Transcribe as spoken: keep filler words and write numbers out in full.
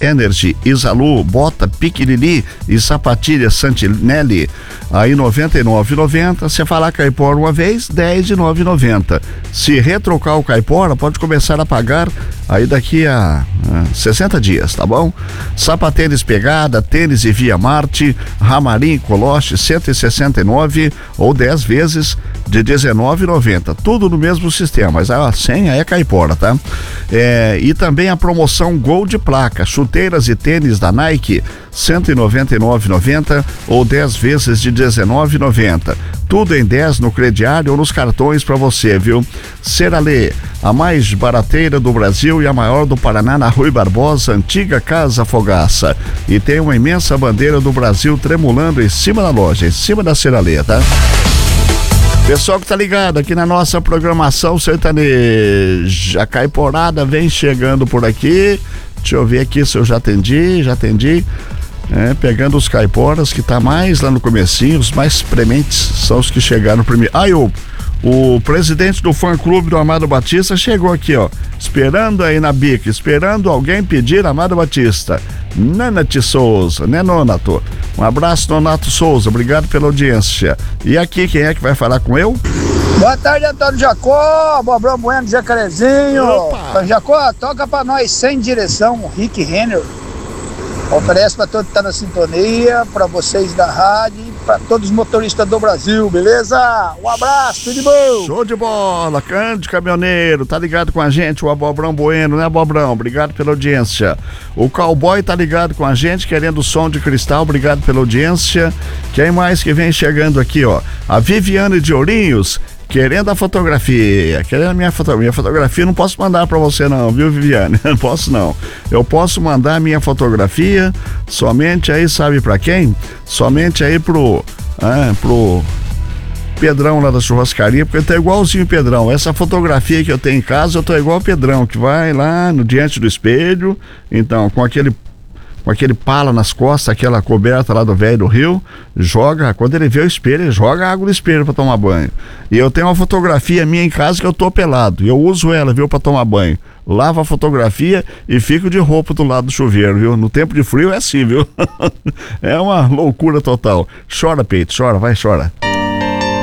Energy, Isalu, bota Piquilili e sapatilha Santinelli, aí noventa e nove reais e noventa centavos. Se falar Caipora uma vez, dez de nove reais e noventa centavos. Se retrocar o Caipora, pode começar a pagar aí daqui a, a sessenta dias, tá bom? Sapatênis Pegada, tênis e Via Marte, Ramarim, Coloche, cento e sessenta e nove reais ou dez vezes de dezenove reais e noventa centavos. Tudo no mesmo sistema, mas a senha é Caipora, tá? É, e também a promoção Gol de Placa, chuteiras e tênis da Nike, cento e noventa e nove reais e noventa centavos ou dez vezes de dezenove reais e noventa centavos. Tudo em dez no crediário ou nos cartões para você, viu? Seralê, a mais barateira do Brasil e a maior do Paraná, na Rui Barbosa, antiga Casa Fogaça. E tem uma imensa bandeira do Brasil tremulando em cima da loja, em cima da Seralê, tá? Pessoal que tá ligado aqui na nossa programação sertaneja, a Caiporada vem chegando por aqui. Deixa eu ver aqui se eu já atendi, já atendi. É, pegando os caiporas que tá mais lá no comecinho, os mais prementes são os que chegaram primeiro. Ah, o, o presidente do fã-clube do Amado Batista chegou aqui, ó, esperando aí na bica, esperando alguém pedir Amado Batista. Nanate Souza, né, Nonato? Um abraço, Nonato Souza, obrigado pela audiência. E aqui, quem é que vai falar com eu? Boa tarde, Antônio Jacó, Bobrão Bueno, Jacarezinho. Antônio Jacó, toca pra nós Sem Direção, Rick Renner. Oferece para todos que estão na sintonia, para vocês da rádio e para todos os motoristas do Brasil, beleza? Um abraço, tudo de bom! Show de bola, Cândido Caminhoneiro, tá ligado com a gente, o Abobrão Bueno, né, Abobrão? Obrigado pela audiência. O Cowboy tá ligado com a gente, querendo som de cristal, obrigado pela audiência. Quem mais que vem chegando aqui, ó? A Viviane de Ourinhos, querendo a fotografia, querendo a minha fotografia. Minha fotografia não posso mandar pra você não, viu, Viviane? Não posso não. Eu posso mandar a minha fotografia somente aí, sabe pra quem? Somente aí pro, ah, pro Pedrão lá da churrascaria, porque ele tá igualzinho o Pedrão. Essa fotografia que eu tenho em casa, eu tô igual o Pedrão, que vai lá no diante do espelho, então, com aquele com aquele pala nas costas, aquela coberta lá do velho do Rio, joga, quando ele vê o espelho, ele joga água no espelho pra tomar banho. E eu tenho uma fotografia minha em casa que eu tô pelado, e eu uso ela, viu, pra tomar banho. Lavo a fotografia e fico de roupa do lado do chuveiro, viu? No tempo de frio é assim, viu? É uma loucura total. Chora, peito, chora, vai, chora.